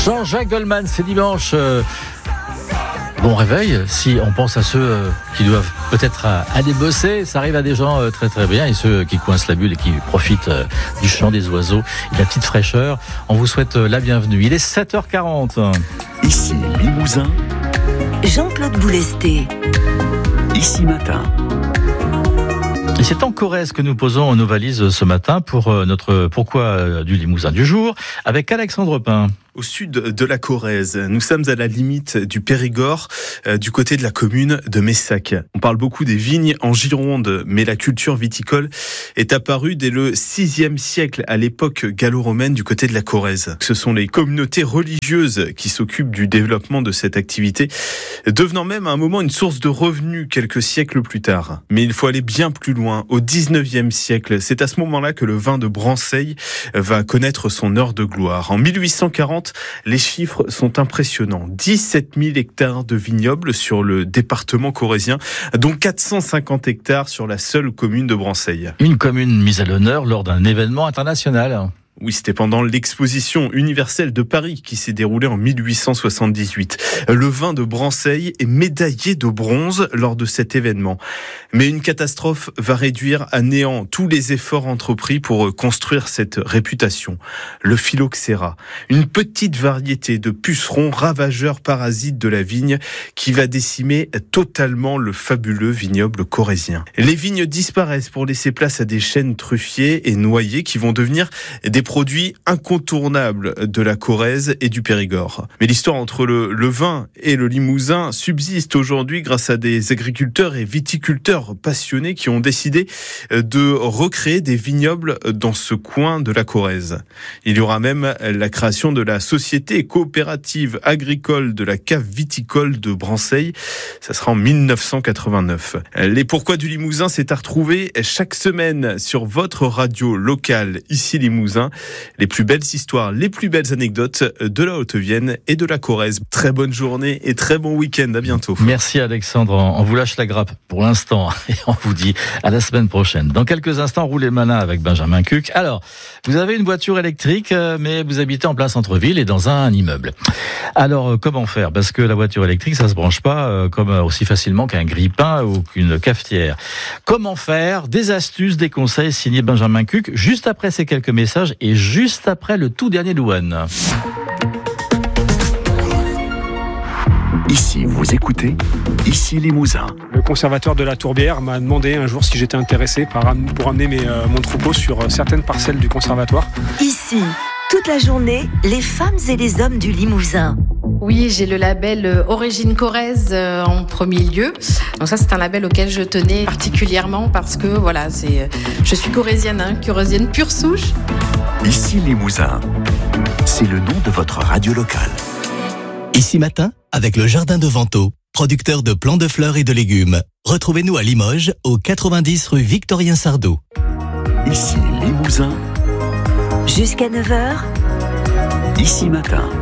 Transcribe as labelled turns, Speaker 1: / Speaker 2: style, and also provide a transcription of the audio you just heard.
Speaker 1: Jean-Jacques Goldman, c'est dimanche. Bon réveil, si on pense à ceux qui doivent peut-être aller bosser, ça arrive à des gens très très bien, et ceux qui coincent la bulle et qui profitent du chant des oiseaux et de la petite fraîcheur. On vous souhaite la bienvenue. Il est 7h40.
Speaker 2: Ici Limousin,
Speaker 3: Jean-Claude Boulesté.
Speaker 2: Ici Matin.
Speaker 1: Et c'est en Corrèze que nous posons nos valises ce matin pour notre Pourquoi du Limousin du jour avec Alexandre Pin.
Speaker 4: Au sud de la Corrèze, nous sommes à la limite du Périgord, du côté de la commune de Messac. On parle beaucoup des vignes en Gironde, mais la culture viticole est apparue dès le 6e siècle, à l'époque gallo-romaine, du côté de la Corrèze. Ce sont les communautés religieuses qui s'occupent du développement de cette activité, devenant même à un moment une source de revenus quelques siècles plus tard. Mais il faut aller bien plus loin, au 19e siècle. C'est à ce moment-là que le vin de Branceil va connaître son heure de gloire. En 1840, les chiffres sont impressionnants. 17 000 hectares de vignobles sur le département corrézien, dont 450 hectares sur la seule commune de Branceil.
Speaker 1: Une commune mise à l'honneur lors d'un événement international.
Speaker 4: Oui, c'était pendant l'exposition universelle de Paris qui s'est déroulée en 1878. Le vin de Branceil est médaillé de bronze lors de cet événement. Mais une catastrophe va réduire à néant tous les efforts entrepris pour construire cette réputation. Le phylloxéra, une petite variété de pucerons ravageurs parasites de la vigne qui va décimer totalement le fabuleux vignoble corrézien. Les vignes disparaissent pour laisser place à des chênes truffiers et noyers qui vont devenir des produits incontournables de la Corrèze et du Périgord. Mais l'histoire entre le vin et le Limousin subsiste aujourd'hui grâce à des agriculteurs et viticulteurs passionnés qui ont décidé de recréer des vignobles dans ce coin de la Corrèze. Il y aura même la création de la société coopérative agricole de la cave viticole de Branceil. Ça sera en 1989. Les Pourquoi du Limousin, c'est à retrouver chaque semaine sur votre radio locale, ici Limousin. Les plus belles histoires, les plus belles anecdotes de la Haute-Vienne et de la Corrèze. Très bonne journée et très bon week-end. À bientôt.
Speaker 1: Merci Alexandre. On vous lâche la grappe pour l'instant et on vous dit à la semaine prochaine. Dans quelques instants, roulez malin avec Benjamin Cuc. Alors, vous avez une voiture électrique, mais vous habitez en plein centre-ville et dans un immeuble. Alors, comment faire ? Parce que la voiture électrique, ça se branche pas comme aussi facilement qu'un grille-pain ou qu'une cafetière. Comment faire ? Des astuces, des conseils signés Benjamin Cuc, juste après ces quelques messages et juste après le tout dernier Louane.
Speaker 2: Ici vous écoutez, ici Limousin.
Speaker 5: Le conservateur de la Tourbière m'a demandé un jour si j'étais intéressé pour amener mon troupeau sur certaines parcelles du conservatoire.
Speaker 3: Ici, toute la journée, les femmes et les hommes du Limousin.
Speaker 6: Oui, j'ai le label Origine Corrèze en premier lieu. Donc ça, c'est un label auquel je tenais particulièrement parce que voilà, je suis corrézienne, corrézienne pure souche.
Speaker 2: Ici Limousin, c'est le nom de votre radio locale.
Speaker 7: Ici Matin, avec le Jardin de Vento, producteur de plants de fleurs et de légumes. Retrouvez-nous à Limoges, au 90 rue Victorien Sardou.
Speaker 2: Ici Limousin,
Speaker 3: Jusqu'à 9h,
Speaker 2: Ici Matin.